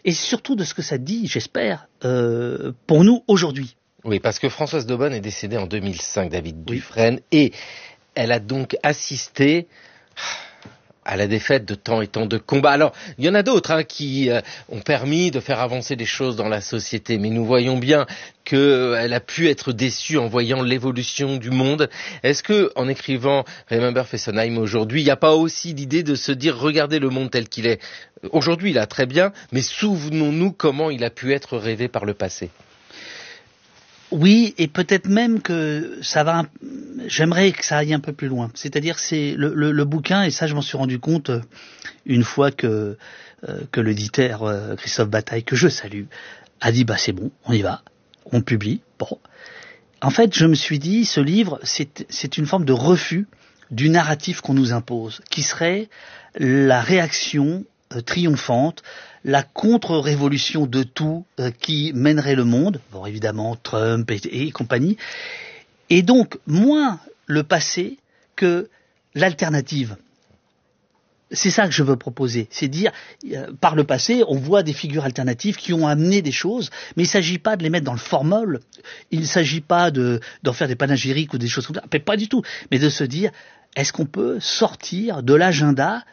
et surtout de ce que ça dit, j'espère, pour nous aujourd'hui. Oui, parce que Françoise Daubonne est décédée en 2005, David Dufresne, et elle a donc assisté à la défaite de tant et tant de combats. Alors, il y en a d'autres qui ont permis de faire avancer les choses dans la société, mais nous voyons bien qu'elle a pu être déçue en voyant l'évolution du monde. Est-ce que, en écrivant Remember Fessenheim aujourd'hui, il n'y a pas aussi l'idée de se dire, regardez le monde tel qu'il est aujourd'hui, là, très bien, mais souvenons-nous comment il a pu être rêvé par le passé? Oui, et peut-être même que j'aimerais que ça aille un peu plus loin. C'est-à-dire, c'est le bouquin, et ça je m'en suis rendu compte une fois que l'éditeur Christophe Bataille, que je salue, a dit c'est bon, on y va, on publie. Bon. En fait, je me suis dit, ce livre, c'est une forme de refus du narratif qu'on nous impose, qui serait la réaction triomphante, la contre-révolution de tout qui mènerait le monde, bon évidemment Trump et compagnie, et donc moins le passé que l'alternative. C'est ça que je veux proposer, c'est dire, par le passé, on voit des figures alternatives qui ont amené des choses, mais il ne s'agit pas de les mettre dans le formol, il ne s'agit pas d'en faire des panégyriques ou des choses comme ça, pas du tout, mais de se dire, est-ce qu'on peut sortir de l'agenda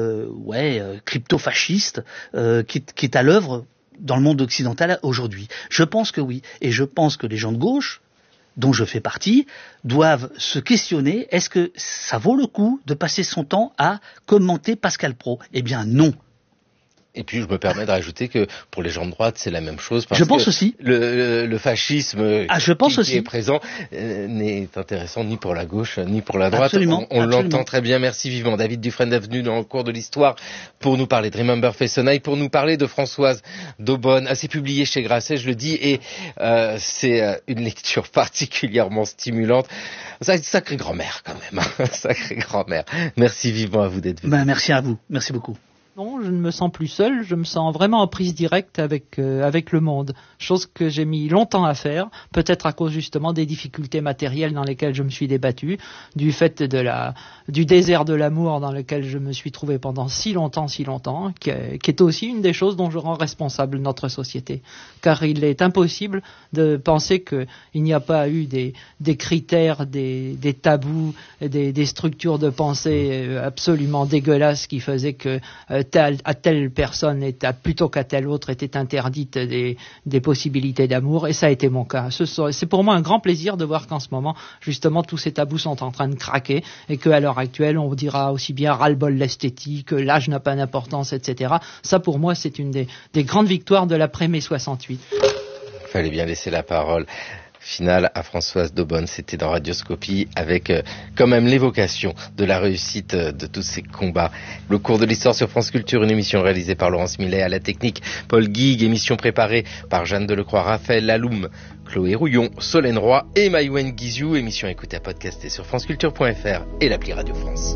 crypto-fasciste qui est à l'œuvre dans le monde occidental aujourd'hui? Je pense que oui. Et je pense que les gens de gauche, dont je fais partie, doivent se questionner, est-ce que ça vaut le coup de passer son temps à commenter Pascal Praud? Eh bien non. Et puis je me permets de rajouter que pour les gens de droite c'est la même chose, parce je pense aussi. Le fascisme qui est présent n'est intéressant ni pour la gauche ni pour la droite. Absolument, on l'entend très bien. Merci vivement David Dufresne d'être venu dans le cours de l'histoire pour nous parler de Remember Fessenheim, pour nous parler de Françoise Daubonne. C'est publié chez Grasset, je le dis, et c'est une lecture particulièrement stimulante. Sacrée grand-mère quand même, sacrée grand-mère. Merci vivement à vous d'être venu. Merci à vous, merci beaucoup. Non, je ne me sens plus seul, je me sens vraiment en prise directe avec le monde, chose que j'ai mis longtemps à faire, peut-être à cause justement des difficultés matérielles dans lesquelles je me suis débattu, du fait du désert de l'amour dans lequel je me suis trouvé pendant si longtemps, qui est aussi une des choses dont je rends responsable notre société. Car il est impossible de penser qu'il n'y a pas eu des critères, des tabous, des structures de pensée absolument dégueulasses qui faisaient que à telle personne plutôt qu'à telle autre était interdite des possibilités d'amour, et ça a été mon cas. C'est pour moi un grand plaisir de voir qu'en ce moment, justement, tous ces tabous sont en train de craquer, et qu'à l'heure actuelle, on dira aussi bien ras-le-bol l'esthétique, l'âge n'a pas d'importance, etc. Ça, pour moi, c'est une des grandes victoires de l'après-mai 68. Fallait bien laisser la parole finale à Françoise Daubonne. C'était dans Radioscopie, avec quand même l'évocation de la réussite de tous ces combats. Le cours de l'histoire sur France Culture, une émission réalisée par Laurence Millet, à la technique Paul Guigues, émission préparée par Jeanne Delecroix, Raphaël Laloum, Chloé Rouillon, Solène Roy et Maïwen Guizou. Émission écoutée à podcaster sur franceculture.fr et l'appli Radio France.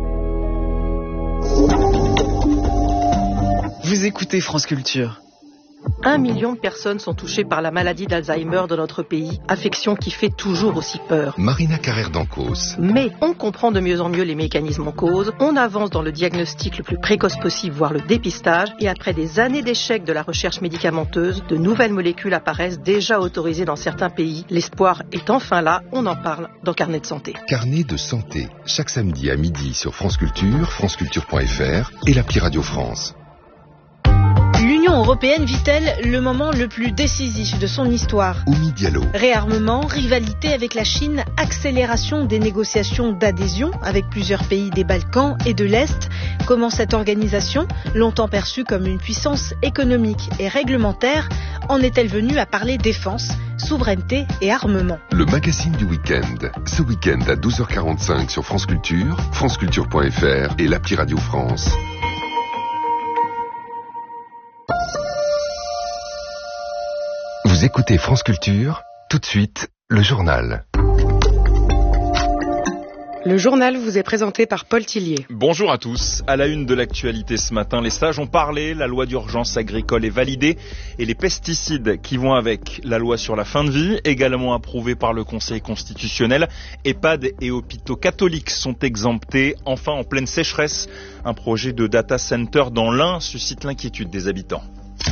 Vous écoutez France Culture. 1 million de personnes sont touchées par la maladie d'Alzheimer dans notre pays, affection qui fait toujours aussi peur. Marina Carrère d'Ancos. Mais on comprend de mieux en mieux les mécanismes en cause, on avance dans le diagnostic le plus précoce possible, voire le dépistage, et après des années d'échecs de la recherche médicamenteuse, de nouvelles molécules apparaissent déjà autorisées dans certains pays. L'espoir est enfin là, on en parle dans Carnet de santé. Carnet de santé, chaque samedi à midi sur France Culture, franceculture.fr et l'appli Radio France. L'Union européenne vit-elle le moment le plus décisif de son histoire? Oumi Diallo. Réarmement, rivalité avec la Chine, accélération des négociations d'adhésion avec plusieurs pays des Balkans et de l'Est. Comment cette organisation, longtemps perçue comme une puissance économique et réglementaire, en est-elle venue à parler défense, souveraineté et armement? Le magazine du week-end. Ce week-end à 12h45 sur France Culture, franceculture.fr et l'appli Radio France. Vous écoutez France Culture, tout de suite, le journal. Le journal vous est présenté par Paul Tillier. Bonjour à tous. À la une de l'actualité ce matin, les sages ont parlé, la loi d'urgence agricole est validée et les pesticides qui vont avec. La loi sur la fin de vie, également approuvée par le Conseil constitutionnel. EHPAD et hôpitaux catholiques sont exemptés. Enfin, en pleine sécheresse, un projet de data center dans l'Ain suscite l'inquiétude des habitants.